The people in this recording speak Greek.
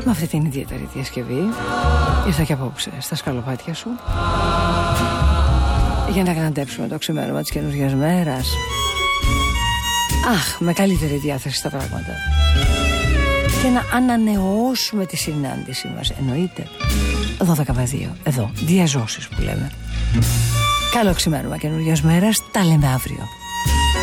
με αυτή την ιδιαίτερη διασκευή ήρθα και απόψε στα σκαλοπάτια σου για να καταντέψουμε το ξημέρωμα της καινούργιας μέρας. Αχ, με καλύτερη διάθεση στα πράγματα. Και να ανανεώσουμε τη συνάντησή μας. Εννοείται 12 με 2. Εδώ, διαζώσεις που λέμε. Καλό ξημέρωμα καινούργιας μέρας. Τα λέμε αύριο.